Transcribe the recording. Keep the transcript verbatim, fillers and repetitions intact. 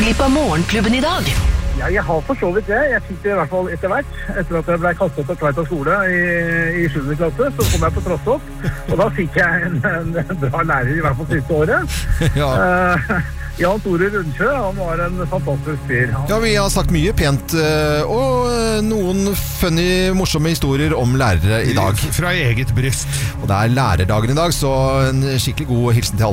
glipp av morgenklubben i dag? Ja, jeg har for så vidt det. Jeg fikk det i hvert fall etter hvert. Etter at jeg ble kastet på Tveita skole i, i sjuende klasse, så kom jeg på Trossopp. Og da fikk jeg en, en, en bra lærer, i hvert fall siste året. Ja. Uh, Jan Tore Rundsjø, han var en fantastisk fyr. Ja, vi har sagt mye pent, og noen funny, morsomme historier om lærere i dag. Fra eget bryst. Og det er lærerdagen i dag, så en skikkelig god hilsen til alle.